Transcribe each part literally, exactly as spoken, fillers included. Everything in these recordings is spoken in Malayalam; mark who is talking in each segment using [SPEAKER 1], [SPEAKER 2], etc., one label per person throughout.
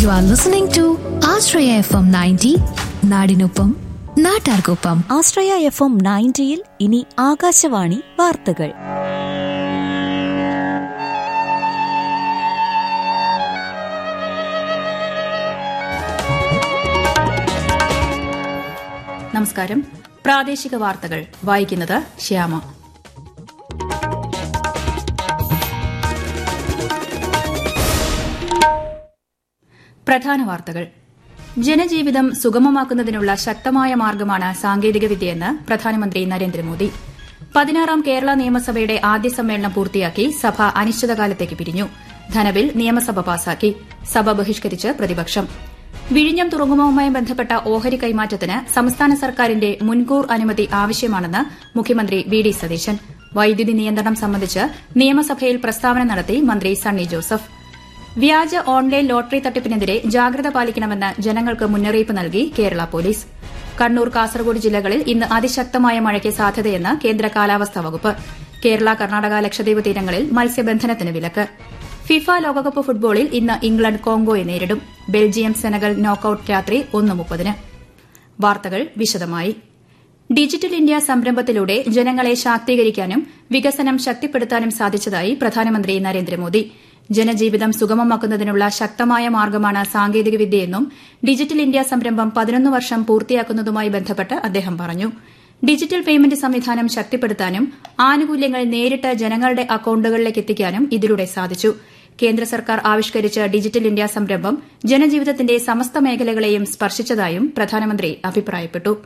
[SPEAKER 1] You are listening to Ashraya F M ninety, നാടിനൊപ്പം നാട്ടാർക്കൊപ്പം.
[SPEAKER 2] ആശ്രയ എഫ് എം നയൻറ്റിയിൽ ഇനി ആകാശവാണി വാർത്തകൾ.
[SPEAKER 3] നമസ്കാരം. പ്രാദേശിക വാർത്തകൾ വായിക്കുന്നത് ശ്യാമ. പ്രധാന വാർത്തകൾ. ജനജീവിതം സുഗമമാക്കുന്നതിനുള്ള ശക്തമായ മാർഗമാണ് സാങ്കേതികവിദ്യയെന്ന് പ്രധാനമന്ത്രി നരേന്ദ്രമോദി. പതിനാറാം കേരള നിയമസഭയുടെ ആദ്യ സമ്മേളനം പൂർത്തിയാക്കി സഭ അനിശ്ചിതകാലത്തേക്ക് പിരിഞ്ഞു. ധനബിൽ നിയമസഭ പാസാക്കി. സഭ ബഹിഷ്കരിച്ച് പ്രതിപക്ഷം. വിഴിഞ്ഞം തുറമുഖവുമായി ബന്ധപ്പെട്ട ഓഹരി കൈമാറ്റത്തിന് സംസ്ഥാന സർക്കാരിന്റെ മുൻകൂർ അനുമതി ആവശ്യമാണെന്ന് മുഖ്യമന്ത്രി വി ഡി സതീശൻ. വൈദ്യുതി നിയന്ത്രണം സംബന്ധിച്ച് നിയമസഭയിൽ പ്രസ്താവന നടത്തി മന്ത്രി സണ്ണി ജോസഫ്. വ്യാജ ഓൺലൈൻ ലോട്ടറി തട്ടിപ്പിനെതിരെ ജാഗ്രത പാലിക്കണമെന്ന് ജനങ്ങൾക്ക് മുന്നറിയിപ്പ് നൽകി കേരള പോലീസ്. കണ്ണൂർ, കാസർഗോഡ് ജില്ലകളിൽ ഇന്ന് അതിശക്തമായ മഴയ്ക്ക് സാധ്യതയെന്ന് കേന്ദ്ര കാലാവസ്ഥാ വകുപ്പ്. കേരള, കർണാടക, ലക്ഷദ്വീപ് തീരങ്ങളിൽ മത്സ്യബന്ധനത്തിന് വിലക്ക്. ഫിഫ ലോകകപ്പ് ഫുട്ബോളിൽ ഇന്ന് ഇംഗ്ലണ്ട് കോങ്കോയെ നേരിടും. ബെൽജിയം, സെനഗൽ നോക്കൌട്ട് രാത്രി ഒന്ന് മുപ്പതിന്. വാർത്തകൾ വിശദമായി. ഡിജിറ്റൽ ഇന്ത്യ സംരംഭത്തിലൂടെ ജനങ്ങളെ ശാക്തീകരിക്കാനും വികസനം ശക്തിപ്പെടുത്താനും സാധിച്ചതായി പ്രധാനമന്ത്രി നരേന്ദ്രമോദി. ജനജീവിതം സുഗമമാക്കുന്നതിനുള്ള ശക്തമായ മാർഗമാണ് സാങ്കേതികവിദ്യയെന്നും ഡിജിറ്റൽ ഇന്ത്യ സംരംഭം പതിനൊന്ന് വർഷം പൂർത്തിയാക്കുന്നതുമായി ബന്ധപ്പെട്ട് അദ്ദേഹം പറഞ്ഞു. ഡിജിറ്റൽ പേയ്മെന്റ് സംവിധാനം ശക്തിപ്പെടുത്താനും ആനുകൂല്യങ്ങൾ നേരിട്ട് ജനങ്ങളുടെ അക്കൌണ്ടുകളിലേക്ക് എത്തിക്കാനും ഇതിലൂടെ സാധിച്ചു. കേന്ദ്ര സർക്കാർ ആവിഷ്കരിച്ച ഡിജിറ്റൽ ഇന്ത്യ സംരംഭം ജനജീവിതത്തിന്റെ സമസ്ത മേഖലകളെയും സ്പർശിച്ചതായും പ്രധാനമന്ത്രി അഭിപ്രായപ്പെട്ടു.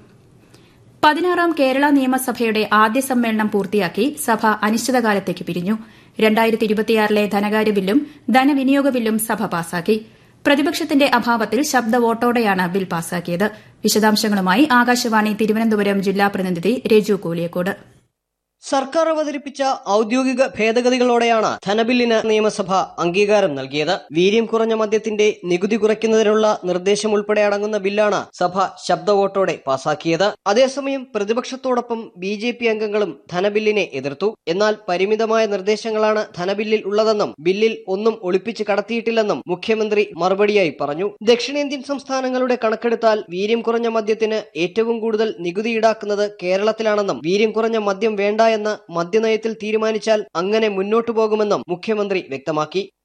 [SPEAKER 3] പതിനാറാം കേരള നിയമസഭയുടെ ആദ്യ സമ്മേളനം പൂർത്തിയാക്കി സഭ അനിശ്ചിതകാലത്തേക്ക് പിരിഞ്ഞു. രണ്ടായിരത്തി ഇരുപത്തിയാറിലെ ധനകാര്യ ബില്ലും ധനവിനിയോഗ ബില്ലും സഭ പാസാക്കി. പ്രതിപക്ഷത്തിന്റെ അഭാവത്തിൽ ശബ്ദ വോട്ടോടെയാണ് ബിൽ പാസാക്കിയത്. വിശദാംശങ്ങളുമായി ആകാശവാണി തിരുവനന്തപുരം ജില്ലാ പ്രതിനിധി രജു കോലിയക്കോട്.
[SPEAKER 4] സർക്കാർ അവതരിപ്പിച്ച ഔദ്യോഗിക ഭേദഗതികളോടെയാണ് ധനബില്ലിന് നിയമസഭ അംഗീകാരം നൽകിയത്. വീര്യം കുറഞ്ഞ മദ്യത്തിന്റെ നികുതി കുറയ്ക്കുന്നതിനുള്ള നിർദ്ദേശം ഉൾപ്പെടെ അടങ്ങുന്ന ബില്ലാണ് സഭ ശബ്ദ വോട്ടോടെ പാസാക്കിയത്. അതേസമയം പ്രതിപക്ഷത്തോടൊപ്പം ബി ജെ പി അംഗങ്ങളും ധനബില്ലിനെ എതിർത്തു. എന്നാൽ പരിമിതമായ നിർദ്ദേശങ്ങളാണ് ധനബില്ലിൽ ഉള്ളതെന്നും ബില്ലിൽ ഒന്നും ഒളിപ്പിച്ച് കടത്തിയിട്ടില്ലെന്നും മുഖ്യമന്ത്രി മറുപടിയായി പറഞ്ഞു. ദക്ഷിണേന്ത്യൻ സംസ്ഥാനങ്ങളുടെ കണക്കെടുത്താൽ വീര്യം കുറഞ്ഞ മദ്യത്തിന് ഏറ്റവും കൂടുതൽ നികുതി ഈടാക്കുന്നത് കേരളത്തിലാണെന്നും വീര്യം കുറഞ്ഞ മദ്യം വേണ്ട എന്ന് മദ്യനയത്തിൽ തീരുമാനിച്ചാൽ അങ്ങനെ മുന്നോട്ടു പോകുമെന്നും മുഖ്യമന്ത്രി വ്യക്തമാക്കി.